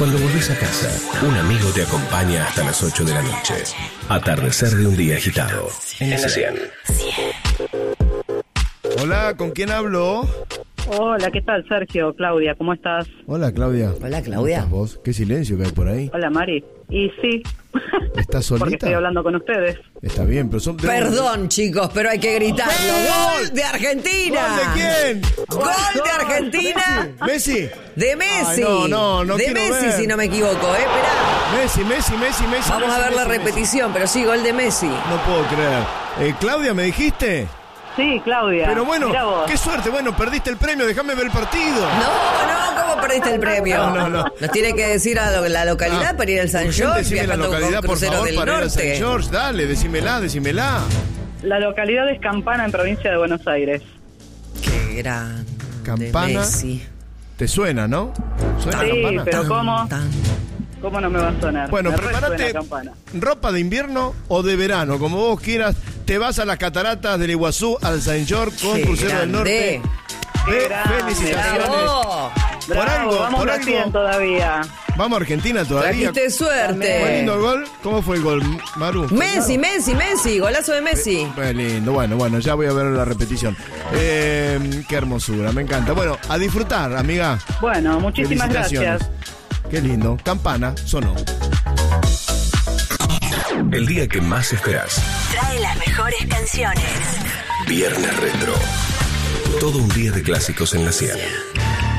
Cuando volvés a casa, un amigo te acompaña hasta las 8 de la noche. Atardecer de un día agitado. En la 100. Hola, ¿con quién hablo? Hola, ¿qué tal, Sergio? Claudia, ¿cómo estás? Hola, Claudia. Hola, Claudia. ¿Cómo estás vos? Qué silencio que hay por ahí. Hola, Mari. Y sí. ¿Estás solita? Porque estoy hablando con ustedes. Está bien, pero son... Perdón, chicos, pero hay que gritarlo. ¡Gol de Argentina! ¿Gol de quién? ¡Gol de Argentina! ¿Messi? De Messi. Ay, no de quiero Messi, ver. si no me equivoco, Esperá. Messi. Vamos a ver la repetición, pero sí, gol de Messi. No puedo creer. Claudia, ¿me dijiste? Sí, Claudia. Pero bueno, Mirá vos. qué suerte. Bueno, perdiste el premio, déjame ver el partido. No, ¿cómo perdiste el premio? No. Nos tiene que decir la localidad para ir al San Urgente, George, decime la viajando localidad, con por cruceros favor, del para ir al norte. San George. Dale, decímela. La localidad es Campana, en provincia de Buenos Aires. Qué grande, Campana. Messi. ¿Te suena, no? ¿Suena Sí, Campana? pero ¿cómo? Tan. ¿Cómo no me va a sonar? Bueno, Me resuena prepárate Campana. ropa de invierno o de verano, como vos quieras. Te vas a las cataratas del Iguazú, al San George con Qué Crucero del Norte. grande. Qué grande, Felicitaciones. ¡Bravo! Bravo, vamos recién todavía. Vamos a Argentina todavía. Trajiste suerte. ¿Fue lindo el gol? ¿Cómo fue el gol, Maru? Messi, golazo de Messi. Fue lindo, bueno, ya voy a ver la repetición. Qué hermosura, me encanta. Bueno, a disfrutar, amiga. Bueno, muchísimas Felicitaciones. gracias. Qué lindo. Campana, sonó. El día que más esperás. Trae las mejores canciones. Viernes Retro. Todo un día de clásicos en la 100.